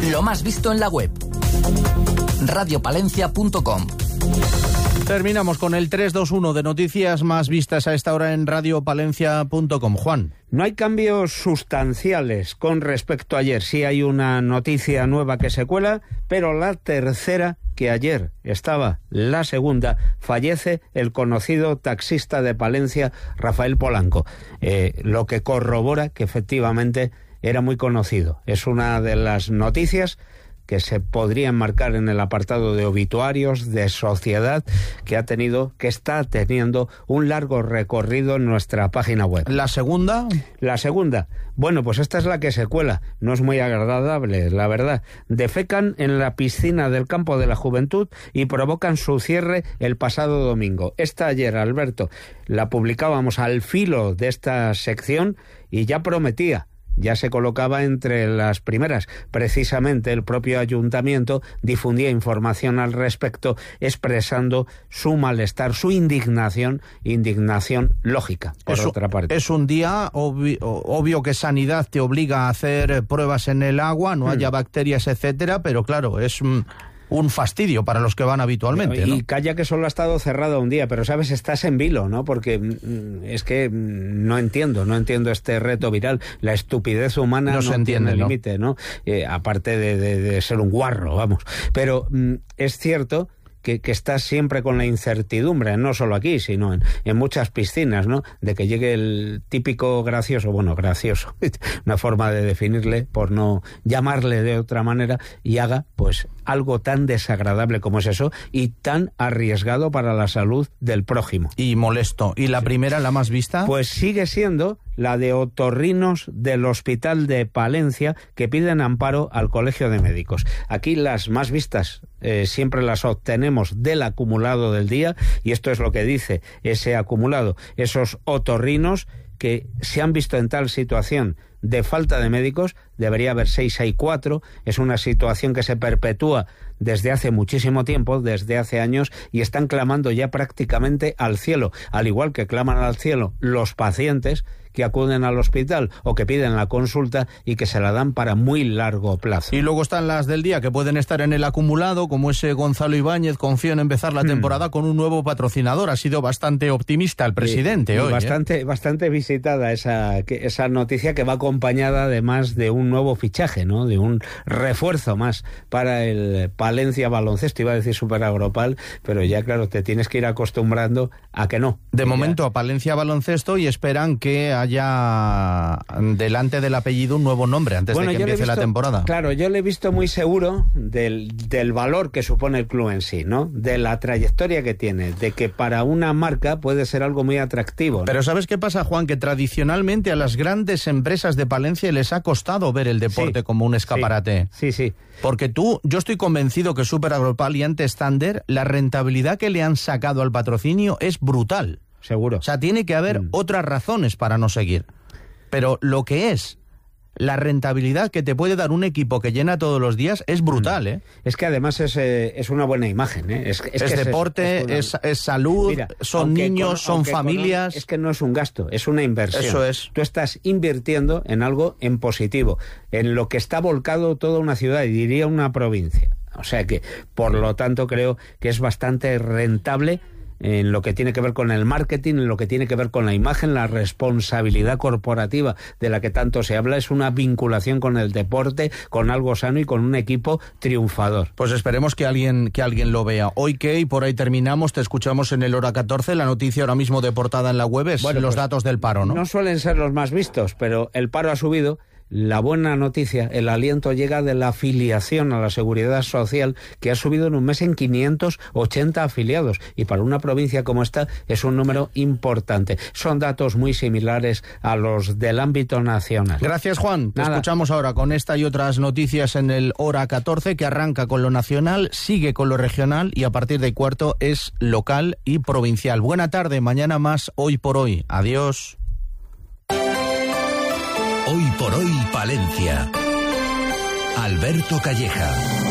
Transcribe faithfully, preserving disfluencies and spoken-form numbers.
Lo más visto en la web. radio palencia punto com. Terminamos con el tres dos uno de noticias más vistas a esta hora en radio palencia punto com. Juan. No hay cambios sustanciales con respecto a ayer. Sí hay una noticia nueva que se cuela, pero la tercera, que ayer estaba la segunda, fallece el conocido taxista de Palencia, Rafael Polanco, eh, lo que corrobora que efectivamente era muy conocido. Es una de las noticias que se podrían marcar en el apartado de obituarios, de sociedad, que ha tenido, que está teniendo un largo recorrido en nuestra página web. ¿La segunda? La segunda. Bueno, pues esta es la que se cuela. No es muy agradable, la verdad. Defecan en la piscina del Campo de la Juventud y provocan su cierre el pasado domingo. Esta ayer, Alberto, la publicábamos al filo de esta sección y ya prometía. Ya se colocaba entre las primeras. Precisamente el propio ayuntamiento difundía información al respecto, expresando su malestar, su indignación, indignación lógica, por es, otra parte. Es un día obvio, obvio que Sanidad te obliga a hacer pruebas en el agua, no hmm. haya bacterias, etcétera, pero claro, es un... un fastidio para los que van habitualmente, ¿no? Y calla que solo ha estado cerrado un día, pero sabes, estás en vilo, ¿no? Porque mm, es que mm, no entiendo, no entiendo este reto viral. La estupidez humana no, no se entiende, tiene límite, ¿no? Eh, aparte de, de, de ser un guarro, vamos. Pero mm, es cierto que, que estás siempre con la incertidumbre, no solo aquí, sino en, en muchas piscinas, ¿no? De que llegue el típico gracioso, bueno, gracioso, una forma de definirle, por no llamarle de otra manera, y haga, pues, algo tan desagradable como es eso y tan arriesgado para la salud del prójimo. Y molesto. ¿Y la primera, la más vista? Pues sigue siendo la de otorrinos del Hospital de Palencia, que piden amparo al Colegio de Médicos. Aquí las más vistas eh, siempre las obtenemos del acumulado del día, y esto es lo que dice ese acumulado. Esos otorrinos que se han visto en tal situación de falta de médicos, debería haber seis, hay cuatro, es una situación que se perpetúa desde hace muchísimo tiempo, desde hace años, y están clamando ya prácticamente al cielo, al igual que claman al cielo los pacientes que acuden al hospital o que piden la consulta y que se la dan para muy largo plazo. Y luego están las del día que pueden estar en el acumulado, como ese Gonzalo Ibáñez, confía en empezar la temporada hmm. con un nuevo patrocinador. Ha sido bastante optimista el presidente y, y hoy. Bastante, ¿eh? bastante visitada esa, esa noticia, que va acompañada además de un nuevo fichaje, ¿no? De un refuerzo más para el Palencia Baloncesto. Iba a decir Super Agropal, pero ya claro, te tienes que ir acostumbrando a que no. De que momento ya... a Palencia Baloncesto, y esperan que haya delante del apellido un nuevo nombre antes bueno, de que empiece visto, la temporada. Claro, yo le he visto muy seguro del, del valor que supone el club en sí, ¿no? De la trayectoria que tiene, de que para una marca puede ser algo muy atractivo, ¿no? Pero ¿sabes qué pasa, Juan? Que tradicionalmente a las grandes empresas de Palencia les ha costado ver el deporte sí, como un escaparate. Sí, sí, sí. Porque tú, yo estoy convencido que Super Agropal y antes Thunder, la rentabilidad que le han sacado al patrocinio es brutal. Seguro. O sea, tiene que haber mm. otras razones para no seguir. Pero lo que es la rentabilidad que te puede dar un equipo que llena todos los días es brutal, ¿eh? Es que además es, eh, es una buena imagen, ¿eh? Es, es, es que deporte, es, es, una... es, es salud, Mira, son niños, con, son familias... Con, es que no es un gasto, es una inversión. Eso es. Tú estás invirtiendo en algo en positivo, en lo que está volcado toda una ciudad, y diría una provincia. O sea que, por lo tanto, creo que es bastante rentable en lo que tiene que ver con el marketing, en lo que tiene que ver con la imagen, la responsabilidad corporativa de la que tanto se habla. Es una vinculación con el deporte, con algo sano y con un equipo triunfador. Pues esperemos que alguien que alguien lo vea. Hoy que, y por ahí terminamos, te escuchamos en el Hora catorce, la noticia ahora mismo de portada en la web es bueno, los pues, datos del paro, ¿no? No suelen ser los más vistos, pero el paro ha subido. La buena noticia, el aliento llega de la afiliación a la Seguridad Social, que ha subido en un mes en quinientos ochenta afiliados, y para una provincia como esta es un número importante. Son datos muy similares a los del ámbito nacional. Gracias, Juan. Te Nada. escuchamos ahora con esta y otras noticias en el Hora catorce, que arranca con lo nacional, sigue con lo regional y a partir de cuarto es local y provincial. Buena tarde, mañana más Hoy por Hoy. Adiós. Hoy por Hoy Palencia. Alberto Calleja.